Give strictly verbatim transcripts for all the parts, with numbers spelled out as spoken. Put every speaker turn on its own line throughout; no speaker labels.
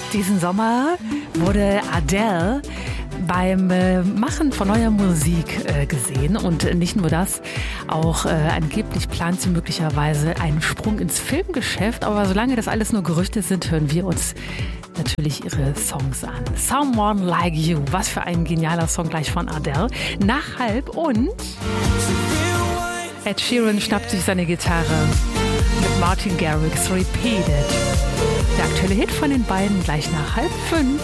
Diesen Sommer wurde Adele beim äh, Machen von neuer Musik äh, gesehen. Und nicht nur das, auch äh, angeblich plant sie möglicherweise einen Sprung ins Filmgeschäft. Aber solange das alles nur Gerüchte sind, hören wir uns natürlich ihre Songs an. Someone Like You, was für ein genialer Song gleich von Adele. Nach halb und Ed Sheeran schnappt sich seine Gitarre mit Martin Garrix, Repeated. Der aktuelle Hit von den beiden gleich nach halb fünf.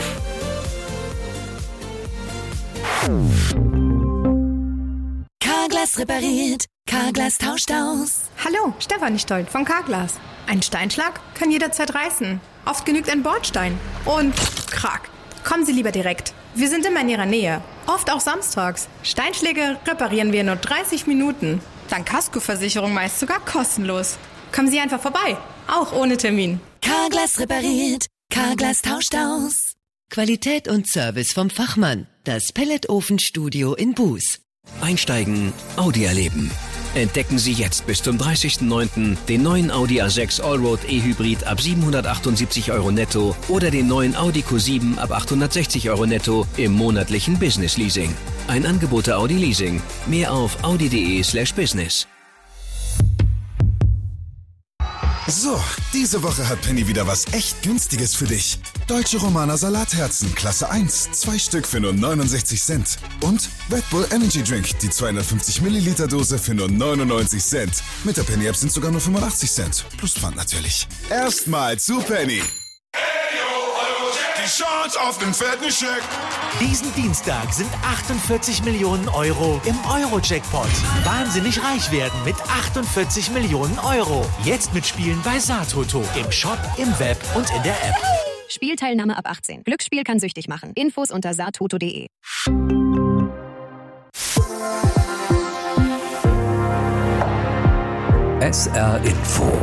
Carglass repariert, Carglass tauscht aus.
Hallo, Stefanie Stoll von Carglass. Ein Steinschlag kann jederzeit reißen. Oft genügt ein Bordstein. Und krack. Kommen Sie lieber direkt. Wir sind immer in Ihrer Nähe. Oft auch samstags. Steinschläge reparieren wir in nur dreißig Minuten. Dank Kaskoversicherung meist sogar kostenlos. Kommen Sie einfach vorbei. Auch ohne Termin.
Carglass repariert, Carglass tauscht aus.
Qualität und Service vom Fachmann. Das Pelletofenstudio in Buß.
Einsteigen, Audi erleben. Entdecken Sie jetzt bis zum dreißigsten neunten den neuen Audi A sechs Allroad E-Hybrid ab siebenhundertachtundsiebzig Euro netto oder den neuen Audi Q sieben ab achthundertsechzig Euro netto im monatlichen Business Leasing. Ein Angebot der Audi Leasing. Mehr auf audi.de slash business.
So, diese Woche hat Penny wieder was echt Günstiges für dich. Deutsche Romaner Salatherzen, Klasse eins, zwei Stück für nur neunundsechzig Cent. Und Red Bull Energy Drink, die zweihundertfünfzig Milliliter Dose für nur neunundneunzig Cent. Mit der Penny App sind sogar nur fünfundachtzig Cent. Plus Pfand natürlich. Erstmal zu Penny.
Die Chance auf den fetten Scheck.
Diesen Dienstag sind achtundvierzig Millionen Euro im Euro-Jackpot. Wahnsinnig reich werden mit achtundvierzig Millionen Euro. Jetzt mitspielen bei Satoto. Im Shop, im Web und in der App.
Spielteilnahme ab achtzehn. Glücksspiel kann süchtig machen. Infos unter satoto punkt de.
S R Info.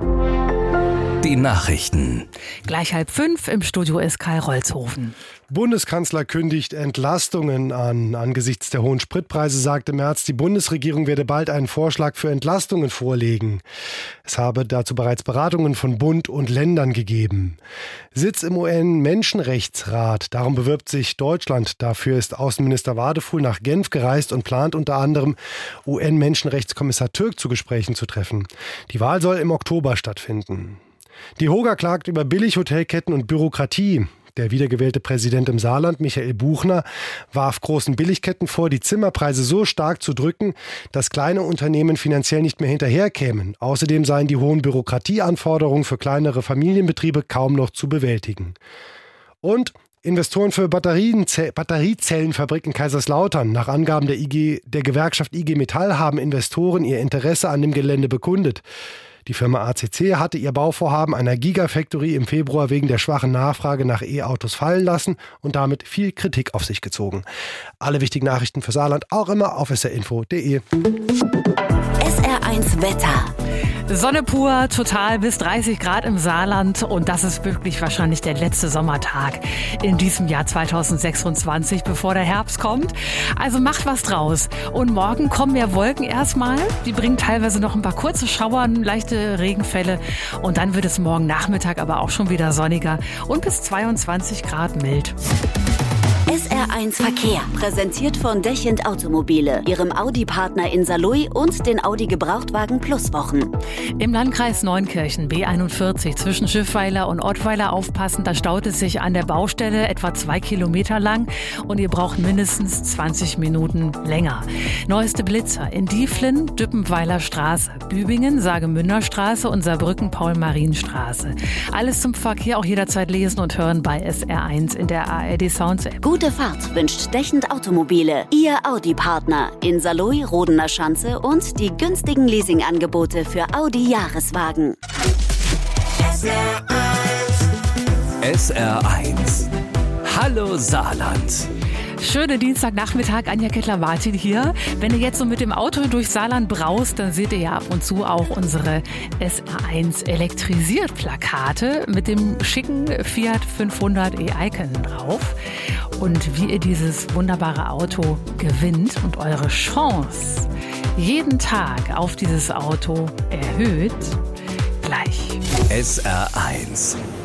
Die Nachrichten.
Gleich halb fünf, im Studio ist Kai Rolzhofen.
Bundeskanzler kündigt Entlastungen an. Angesichts der hohen Spritpreise sagte Merz, die Bundesregierung werde bald einen Vorschlag für Entlastungen vorlegen. Es habe dazu bereits Beratungen von Bund und Ländern gegeben. Sitz im U N-Menschenrechtsrat. Darum bewirbt sich Deutschland. Dafür ist Außenminister Wadefuhl nach Genf gereist und plant unter anderem U N-Menschenrechtskommissar Türk zu Gesprächen zu treffen. Die Wahl soll im Oktober stattfinden. Die Hoga klagt über Billighotelketten und Bürokratie. Der wiedergewählte Präsident im Saarland, Michael Buchner, warf großen Billigketten vor, die Zimmerpreise so stark zu drücken, dass kleine Unternehmen finanziell nicht mehr hinterherkämen. Außerdem seien die hohen Bürokratieanforderungen für kleinere Familienbetriebe kaum noch zu bewältigen. Und Investoren für Batterieze- Batteriezellenfabrik in Kaiserslautern. Nach Angaben der, I G, der Gewerkschaft I G Metall haben Investoren ihr Interesse an dem Gelände bekundet. Die Firma A C C hatte ihr Bauvorhaben einer Gigafactory im Februar wegen der schwachen Nachfrage nach E-Autos fallen lassen und damit viel Kritik auf sich gezogen. Alle wichtigen Nachrichten für Saarland auch immer auf s r info punkt de.
S R eins Wetter.
Sonne pur, total bis dreißig Grad im Saarland und das ist wirklich wahrscheinlich der letzte Sommertag in diesem Jahr zweitausendsechsundzwanzig, bevor der Herbst kommt. Also macht was draus. Und morgen kommen mehr Wolken erstmal. Die bringen teilweise noch ein paar kurze Schauer, leichte Regenfälle und dann wird es morgen Nachmittag aber auch schon wieder sonniger und bis zweiundzwanzig Grad mild.
S R eins Verkehr, präsentiert von Dechend Automobile, ihrem Audi-Partner in Saarlouis und den Audi Gebrauchtwagen Plus Wochen.
Im Landkreis Neunkirchen B einundvierzig zwischen Schiffweiler und Ottweiler aufpassen, da staut es sich an der Baustelle etwa zwei Kilometer lang und ihr braucht mindestens zwanzig Minuten länger. Neueste Blitzer in Dieflen, Düppenweiler Straße, Bübingen, Sagemünder Straße und Saarbrücken Paul-Marien-Straße. Alles zum Verkehr auch jederzeit lesen und hören bei S R eins in der A R D Sounds App.
Gute Fahrt wünscht Dechend Automobile, Ihr Audi-Partner in Saarlouis, Rodener Schanze und die günstigen Leasingangebote für Audi-Jahreswagen.
S R eins. S R eins. Hallo Saarland.
Schönen Dienstagnachmittag, Anja Kettler-Martin hier. Wenn ihr jetzt so mit dem Auto durch Saarland braust, dann seht ihr ja ab und zu auch unsere S R eins elektrisiert Plakate mit dem schicken Fiat fünfhundert e-Icon drauf. Und wie ihr dieses wunderbare Auto gewinnt und eure Chance jeden Tag auf dieses Auto erhöht, gleich.
S R eins.